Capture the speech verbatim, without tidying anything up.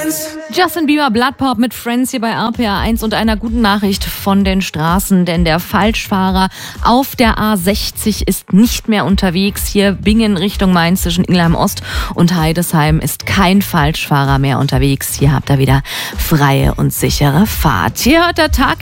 Justin Bieber, Blood Pop mit Friends hier bei R P R eins und einer guten Nachricht von den Straßen, denn der Falschfahrer auf der A sechzig ist nicht mehr unterwegs. Hier Bingen Richtung Mainz zwischen Ingelheim Ost und Heidesheim ist kein Falschfahrer mehr unterwegs. Hier habt ihr wieder freie und sichere Fahrt. Hier hört der Tag